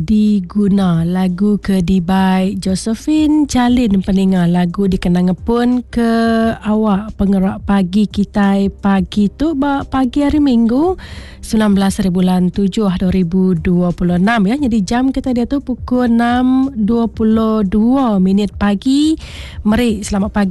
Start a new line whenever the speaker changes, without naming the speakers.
Diguna lagu ke Dibai Josephine Jalin pendengar lagu dikenang pun ke awak pengerak pagi kita pagi tu pagi hari Minggu 19 bulan 7 2026 ya. Jadi jam kita dia tu pukul 6.22 pagi. Mari selamat pagi